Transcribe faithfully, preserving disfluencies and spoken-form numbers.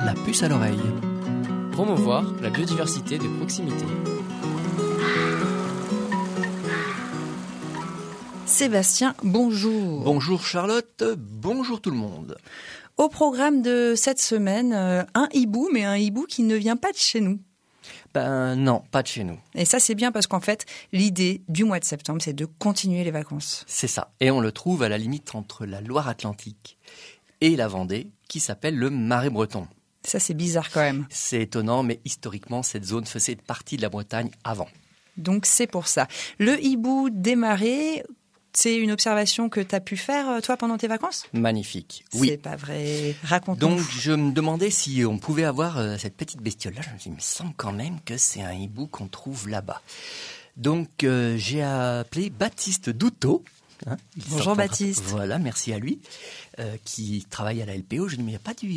La puce à l'oreille. Promouvoir la biodiversité de proximité. Sébastien, bonjour. Bonjour Charlotte, bonjour tout le monde. Au programme de cette semaine, euh, un hibou, mais un hibou qui ne vient pas de chez nous. Ben non, pas de chez nous. Et ça, c'est bien parce qu'en fait, l'idée du mois de septembre, c'est de continuer les vacances. C'est ça. Et on le trouve à la limite entre la Loire-Atlantique et la Vendée, qui s'appelle le Marais breton. Ça, c'est bizarre quand même. C'est étonnant, mais historiquement, cette zone faisait partie de la Bretagne avant. Donc, c'est pour ça. Le hibou des marais, c'est une observation que tu as pu faire, toi, pendant tes vacances ? Magnifique, oui. C'est pas vrai. Raconte-nous. Donc, je me demandais si on pouvait avoir euh, cette petite bestiole-là. Je me suis dit, il me semble quand même que c'est un hibou qu'on trouve là-bas. Donc, euh, j'ai appelé Baptiste Douteau. Hein, Bonjour Baptiste. Voilà, merci à lui, euh, qui travaille à la L P O. Je lui ai dit, mais il n'y a pas du